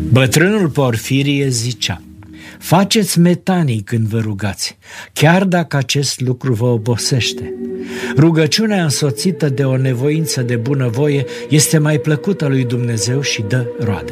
Bătrânul Porfirie zicea: faceți metanii când vă rugați, chiar dacă acest lucru vă obosește. Rugăciunea însoțită de o nevoință de bunăvoie este mai plăcută lui Dumnezeu și dă roade.